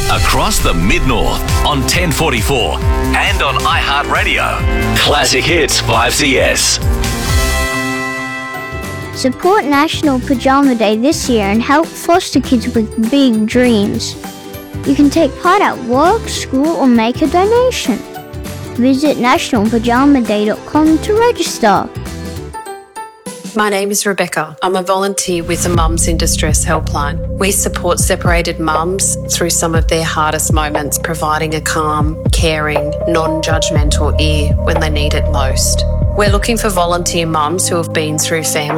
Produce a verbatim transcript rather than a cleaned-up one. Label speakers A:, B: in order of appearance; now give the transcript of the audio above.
A: Across the Mid-North on ten forty-four and on iHeartRadio. Classic Hits five C S.
B: Support National Pajama Day this year and help foster kids with big dreams. You can take part at work, school, or make a donation. Visit national pajama day dot com to register.
C: My name is Rebecca. I'm a volunteer with the Mums in Distress Helpline. We support separated mums through some of their hardest moments, providing a calm, caring, non-judgmental ear when they need it most. We're looking for volunteer mums who have been through family